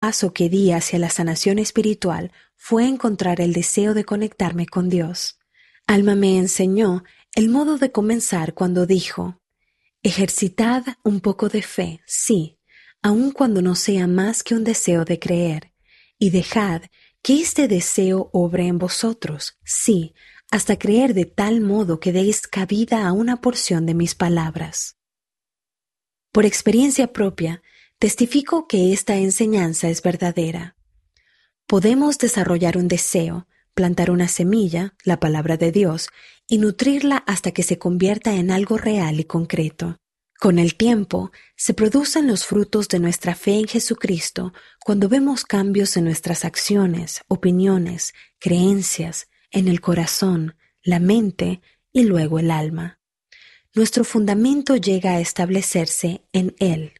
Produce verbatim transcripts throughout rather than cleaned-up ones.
paso que di hacia la sanación espiritual fue encontrar el deseo de conectarme con Dios. Alma me enseñó el modo de comenzar cuando dijo: ejercitad un poco de fe, sí, aun cuando no sea más que un deseo de creer, y dejad que este deseo obre en vosotros, sí, hasta creer de tal modo que deis cabida a una porción de mis palabras. Por experiencia propia, testifico que esta enseñanza es verdadera. Podemos desarrollar un deseo, plantar una semilla, la palabra de Dios, y nutrirla hasta que se convierta en algo real y concreto. Con el tiempo, se producen los frutos de nuestra fe en Jesucristo cuando vemos cambios en nuestras acciones, opiniones, creencias, en el corazón, la mente y luego el alma. Nuestro fundamento llega a establecerse en Él.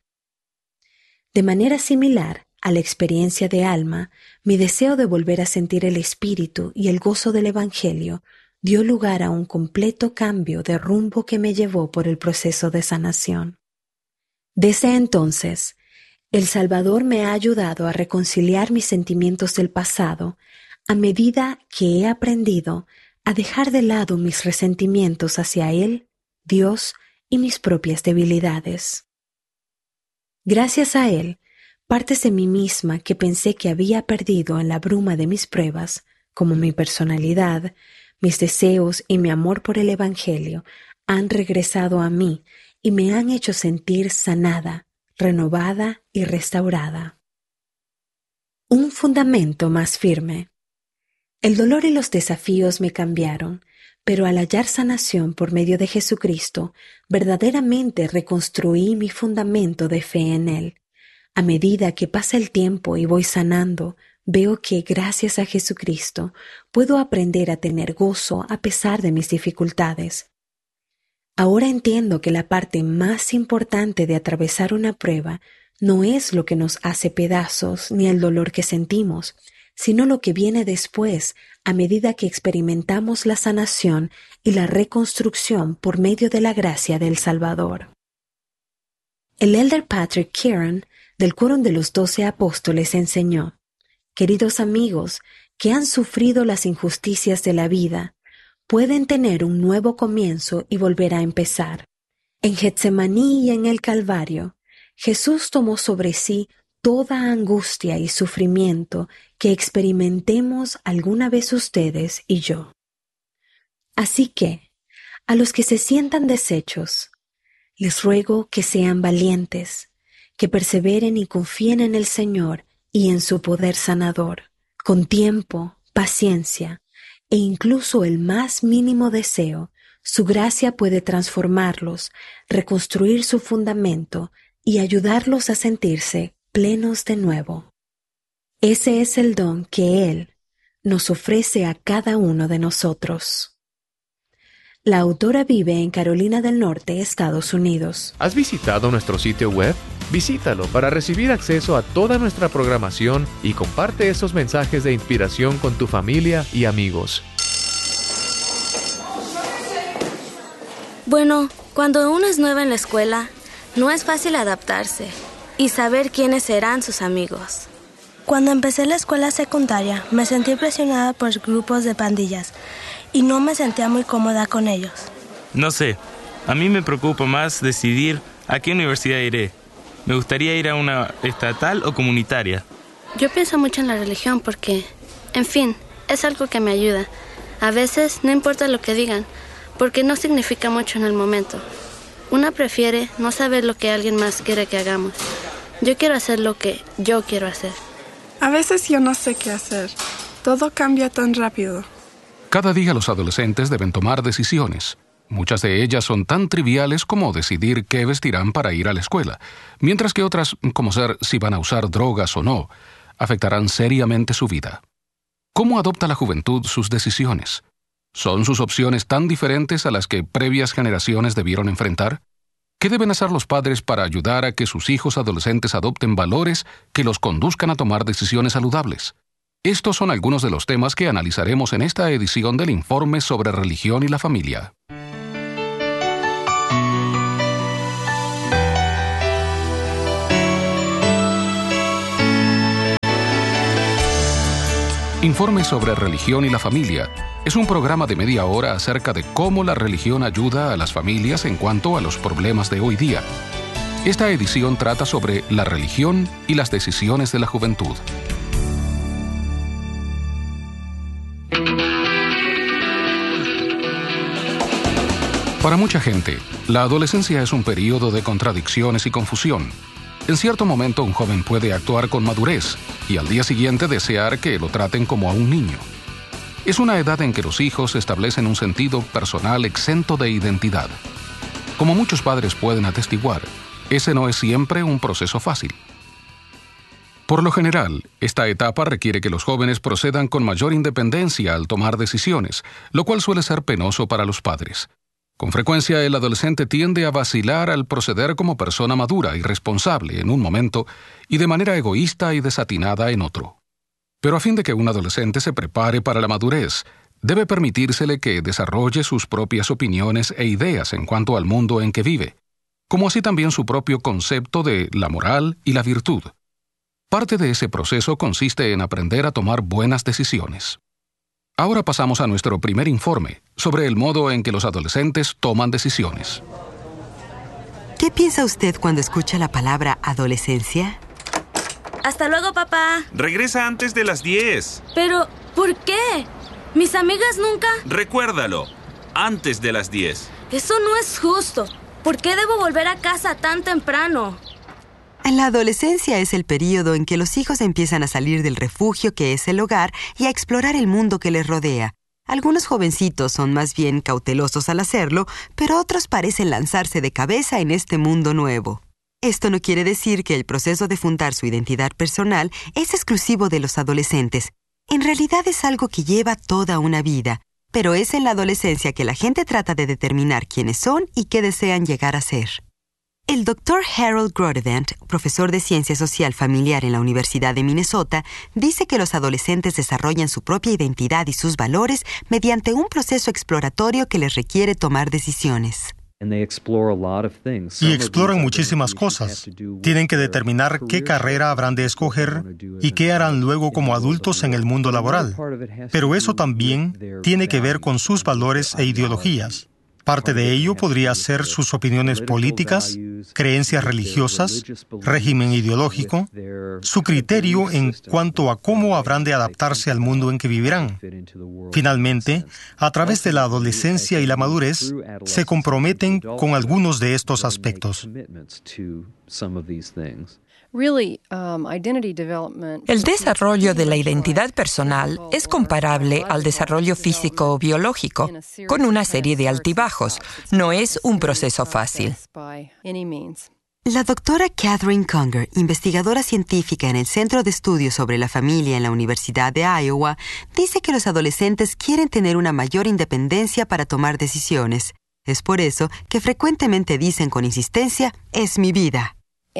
De manera similar a la experiencia de alma, mi deseo de volver a sentir el espíritu y el gozo del Evangelio dio lugar a un completo cambio de rumbo que me llevó por el proceso de sanación. Desde entonces, el Salvador me ha ayudado a reconciliar mis sentimientos del pasado a medida que he aprendido a dejar de lado mis resentimientos hacia Él, Dios y mis propias debilidades. Gracias a Él, partes de mí misma que pensé que había perdido en la bruma de mis pruebas, como mi personalidad, mis deseos y mi amor por el Evangelio, han regresado a mí y me han hecho sentir sanada, renovada y restaurada. Un fundamento más firme. El dolor y los desafíos me cambiaron, pero al hallar sanación por medio de Jesucristo, verdaderamente reconstruí mi fundamento de fe en Él. A medida que pasa el tiempo y voy sanando, veo que, gracias a Jesucristo, puedo aprender a tener gozo a pesar de mis dificultades. Ahora entiendo que la parte más importante de atravesar una prueba no es lo que nos hace pedazos ni el dolor que sentimos, sino lo que viene después a medida que experimentamos la sanación y la reconstrucción por medio de la gracia del Salvador. El elder Patrick Kieran, del Quórum de los Doce Apóstoles, enseñó: queridos amigos que han sufrido las injusticias de la vida, pueden tener un nuevo comienzo y volver a empezar. En Getsemaní y en el Calvario, Jesús tomó sobre sí toda angustia y sufrimiento que experimentemos alguna vez ustedes y yo. Así que, a los que se sientan deshechos, les ruego que sean valientes, que perseveren y confíen en el Señor y en su poder sanador. Con tiempo, paciencia e incluso el más mínimo deseo, su gracia puede transformarlos, reconstruir su fundamento y ayudarlos a sentirse plenos de nuevo. Ese es el don que Él nos ofrece a cada uno de nosotros. La autora vive en Carolina del Norte, Estados Unidos. ¿Has visitado nuestro sitio web? Visítalo para recibir acceso a toda nuestra programación y comparte esos mensajes de inspiración con tu familia y amigos. Bueno, cuando uno es nuevo en la escuela, no es fácil adaptarse y saber quiénes serán sus amigos. Cuando empecé la escuela secundaria, me sentí presionada por grupos de pandillas y no me sentía muy cómoda con ellos. No sé, a mí me preocupa más decidir a qué universidad iré. Me gustaría ir a una estatal o comunitaria. Yo pienso mucho en la religión porque, en fin, es algo que me ayuda. A veces no importa lo que digan, porque no significa mucho en el momento. Una prefiere no saber lo que alguien más quiere que hagamos. Yo quiero hacer lo que yo quiero hacer. A veces yo no sé qué hacer. Todo cambia tan rápido. Cada día los adolescentes deben tomar decisiones. Muchas de ellas son tan triviales como decidir qué vestirán para ir a la escuela, mientras que otras, como ser si van a usar drogas o no, afectarán seriamente su vida. ¿Cómo adopta la juventud sus decisiones? ¿Son sus opciones tan diferentes a las que previas generaciones debieron enfrentar? ¿Qué deben hacer los padres para ayudar a que sus hijos adolescentes adopten valores que los conduzcan a tomar decisiones saludables? Estos son algunos de los temas que analizaremos en esta edición del Informe sobre Religión y la Familia. Informe sobre religión y la familia es un programa de media hora acerca de cómo la religión ayuda a las familias en cuanto a los problemas de hoy día. Esta edición trata sobre la religión y las decisiones de la juventud. Para mucha gente, la adolescencia es un período de contradicciones y confusión. En cierto momento un joven puede actuar con madurez y al día siguiente desear que lo traten como a un niño. Es una edad en que los hijos establecen un sentido personal exento de identidad. Como muchos padres pueden atestiguar, ese no es siempre un proceso fácil. Por lo general, esta etapa requiere que los jóvenes procedan con mayor independencia al tomar decisiones, lo cual suele ser penoso para los padres. Con frecuencia, el adolescente tiende a vacilar al proceder como persona madura y responsable en un momento y de manera egoísta y desatinada en otro. Pero a fin de que un adolescente se prepare para la madurez, debe permitírsele que desarrolle sus propias opiniones e ideas en cuanto al mundo en que vive, como así también su propio concepto de la moral y la virtud. Parte de ese proceso consiste en aprender a tomar buenas decisiones. Ahora pasamos a nuestro primer informe sobre el modo en que los adolescentes toman decisiones. ¿Qué piensa usted cuando escucha la palabra adolescencia? Hasta luego, papá. Regresa antes de las diez. Pero, ¿por qué? Mis amigas nunca... Recuérdalo, antes de las diez. Eso no es justo. ¿Por qué debo volver a casa tan temprano? La adolescencia es el período en que los hijos empiezan a salir del refugio que es el hogar y a explorar el mundo que les rodea. Algunos jovencitos son más bien cautelosos al hacerlo, pero otros parecen lanzarse de cabeza en este mundo nuevo. Esto no quiere decir que el proceso de fundar su identidad personal es exclusivo de los adolescentes. En realidad es algo que lleva toda una vida, pero es en la adolescencia que la gente trata de determinar quiénes son y qué desean llegar a ser. El doctor Harold Grotevant, profesor de Ciencia Social Familiar en la Universidad de Minnesota, dice que los adolescentes desarrollan su propia identidad y sus valores mediante un proceso exploratorio que les requiere tomar decisiones. Y exploran muchísimas cosas. Tienen que determinar qué carrera habrán de escoger y qué harán luego como adultos en el mundo laboral. Pero eso también tiene que ver con sus valores e ideologías. Parte de ello podría ser sus opiniones políticas, creencias religiosas, régimen ideológico, su criterio en cuanto a cómo habrán de adaptarse al mundo en que vivirán. Finalmente, a través de la adolescencia y la madurez, se comprometen con algunos de estos aspectos. El desarrollo de la identidad personal es comparable al desarrollo físico o biológico, con una serie de altibajos. No es un proceso fácil. La doctora Catherine Conger, investigadora científica en el Centro de Estudios sobre la Familia en la Universidad de Iowa, dice que los adolescentes quieren tener una mayor independencia para tomar decisiones. Es por eso que frecuentemente dicen con insistencia, «es mi vida».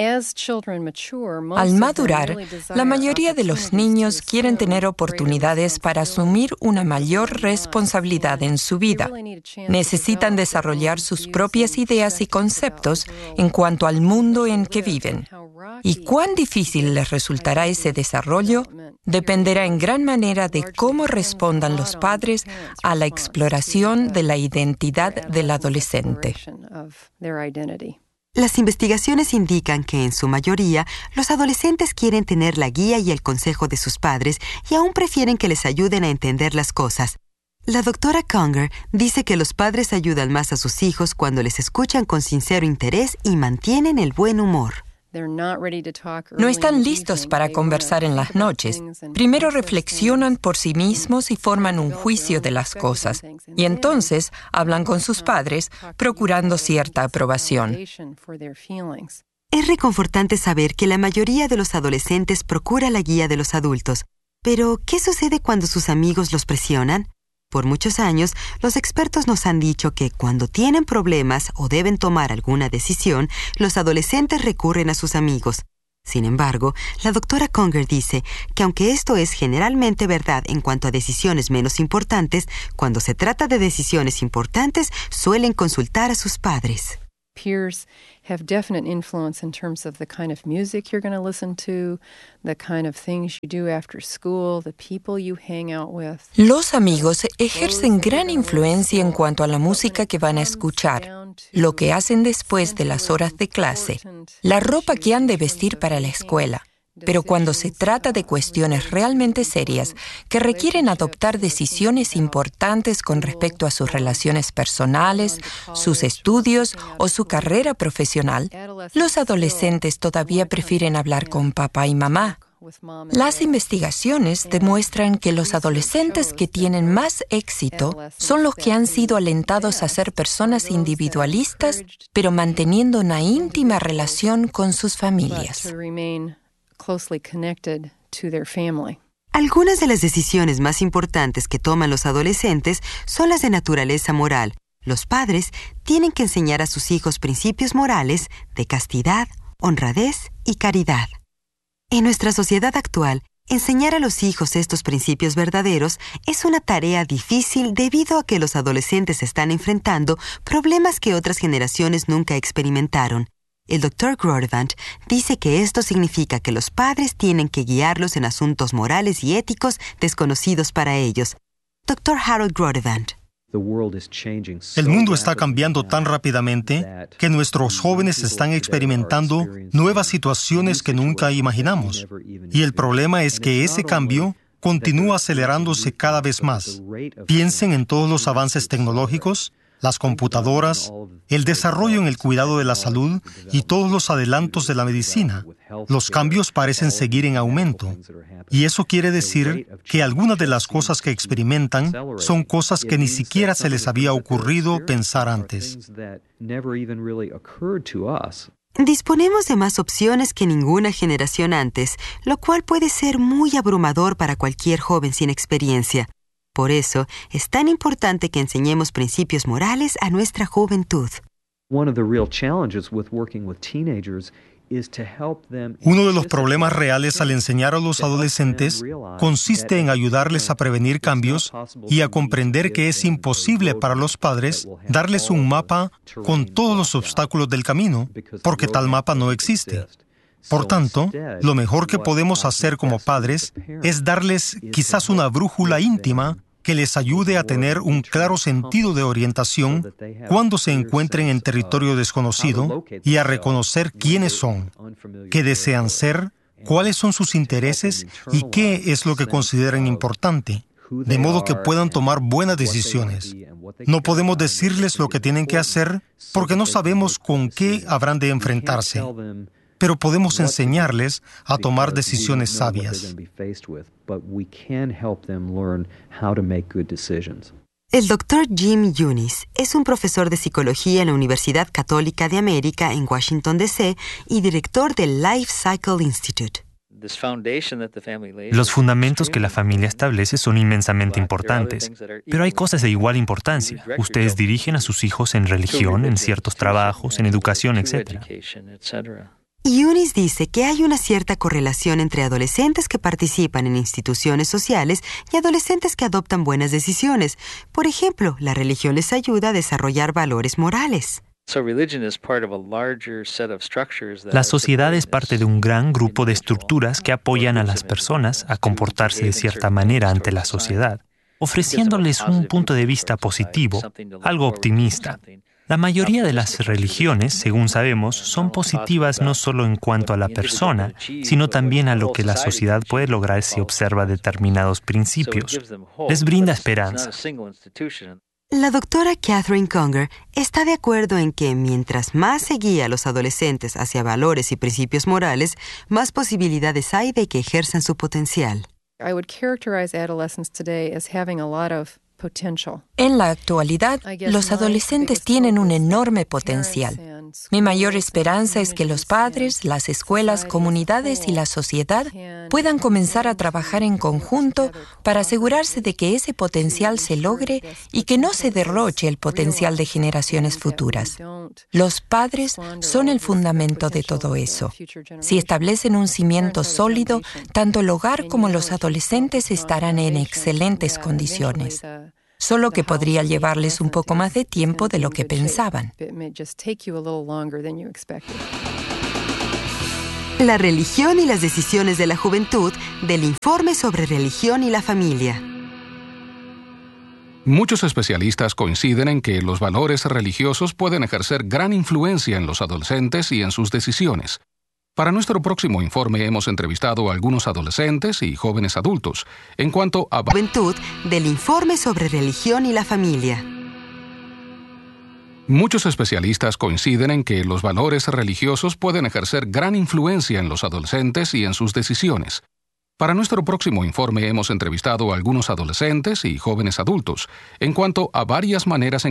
Al madurar, la mayoría de los niños quieren tener oportunidades para asumir una mayor responsabilidad en su vida. Necesitan desarrollar sus propias ideas y conceptos en cuanto al mundo en que viven. Y cuán difícil les resultará ese desarrollo dependerá en gran manera de cómo respondan los padres a la exploración de la identidad del adolescente. Las investigaciones indican que, en su mayoría, los adolescentes quieren tener la guía y el consejo de sus padres y aún prefieren que les ayuden a entender las cosas. La doctora Conger dice que los padres ayudan más a sus hijos cuando les escuchan con sincero interés y mantienen el buen humor. No están listos para conversar en las noches. Primero reflexionan por sí mismos y forman un juicio de las cosas. Y entonces hablan con sus padres, procurando cierta aprobación. Es reconfortante saber que la mayoría de los adolescentes procura la guía de los adultos. Pero, ¿qué sucede cuando sus amigos los presionan? Por muchos años, los expertos nos han dicho que cuando tienen problemas o deben tomar alguna decisión, los adolescentes recurren a sus amigos. Sin embargo, la doctora Conger dice que aunque esto es generalmente verdad en cuanto a decisiones menos importantes, cuando se trata de decisiones importantes, suelen consultar a sus padres. peers have definite influence in terms of the kind of music you're going to listen to, the kind of things you do after school, the people you hang out with. Los amigos ejercen gran influencia en cuanto a la música que van a escuchar, lo que hacen después de las horas de clase, la ropa que han de vestir para la escuela. Pero cuando se trata de cuestiones realmente serias que requieren adoptar decisiones importantes con respecto a sus relaciones personales, sus estudios o su carrera profesional, los adolescentes todavía prefieren hablar con papá y mamá. Las investigaciones demuestran que los adolescentes que tienen más éxito son los que han sido alentados a ser personas individualistas, pero manteniendo una íntima relación con sus familias. Algunas de las decisiones más importantes que toman los adolescentes son las de naturaleza moral. Los padres tienen que enseñar a sus hijos principios morales de castidad, honradez y caridad. En nuestra sociedad actual, enseñar a los hijos estos principios verdaderos es una tarea difícil debido a que los adolescentes están enfrentando problemas que otras generaciones nunca experimentaron. El doctor Grodevant dice que esto significa que los padres tienen que guiarlos en asuntos morales y éticos desconocidos para ellos. doctor Harold Grodevant. El mundo está cambiando tan rápidamente que nuestros jóvenes están experimentando nuevas situaciones que nunca imaginamos. Y el problema es que ese cambio continúa acelerándose cada vez más. Piensen en todos los avances tecnológicos, las computadoras, el desarrollo en el cuidado de la salud y todos los adelantos de la medicina. Los cambios parecen seguir en aumento. Y eso quiere decir que algunas de las cosas que experimentan son cosas que ni siquiera se les había ocurrido pensar antes. Disponemos de más opciones que ninguna generación antes, lo cual puede ser muy abrumador para cualquier joven sin experiencia. Por eso, es tan importante que enseñemos principios morales a nuestra juventud. Uno de los problemas reales al enseñar a los adolescentes consiste en ayudarles a prevenir cambios y a comprender que es imposible para los padres darles un mapa con todos los obstáculos del camino, porque tal mapa no existe. Por tanto, lo mejor que podemos hacer como padres es darles quizás una brújula íntima que les ayude a tener un claro sentido de orientación cuando se encuentren en territorio desconocido y a reconocer quiénes son, qué desean ser, cuáles son sus intereses y qué es lo que consideran importante, de modo que puedan tomar buenas decisiones. No podemos decirles lo que tienen que hacer porque no sabemos con qué habrán de enfrentarse, pero podemos enseñarles a tomar decisiones sabias. El doctor Jim Yunis es un profesor de psicología en la Universidad Católica de América en Washington, D C y director del Life Cycle Institute. Los fundamentos que la familia establece son inmensamente importantes, pero hay cosas de igual importancia. Ustedes dirigen a sus hijos en religión, en ciertos trabajos, en educación, etcétera. Yunis dice que hay una cierta correlación entre adolescentes que participan en instituciones sociales y adolescentes que adoptan buenas decisiones. Por ejemplo, la religión les ayuda a desarrollar valores morales. La sociedad es parte de un gran grupo de estructuras que apoyan a las personas a comportarse de cierta manera ante la sociedad, ofreciéndoles un punto de vista positivo, algo optimista. La mayoría de las religiones, según sabemos, son positivas no solo en cuanto a la persona, sino también a lo que la sociedad puede lograr si observa determinados principios. Les brinda esperanza. La doctora Catherine Conger está de acuerdo en que mientras más se guía a los adolescentes hacia valores y principios morales, más posibilidades hay de que ejerzan su potencial. I would characterize adolescents today as having a lot of potential. En la actualidad, los adolescentes tienen un enorme potencial. Mi mayor esperanza es que los padres, las escuelas, comunidades y la sociedad puedan comenzar a trabajar en conjunto para asegurarse de que ese potencial se logre y que no se derroche el potencial de generaciones futuras. Los padres son el fundamento de todo eso. Si establecen un cimiento sólido, tanto el hogar como los adolescentes estarán en excelentes condiciones. solo que podría llevarles un poco más de tiempo de lo que pensaban. La religión y las decisiones de la juventud del informe sobre religión y la familia. Muchos especialistas coinciden en que los valores religiosos pueden ejercer gran influencia en los adolescentes y en sus decisiones. Para nuestro próximo informe hemos entrevistado a algunos adolescentes y jóvenes adultos en cuanto a juventud del informe sobre religión y la familia. Muchos especialistas coinciden en que los valores religiosos pueden ejercer gran influencia en los adolescentes y en sus decisiones. Para nuestro próximo informe hemos entrevistado a algunos adolescentes y jóvenes adultos en cuanto a varias maneras en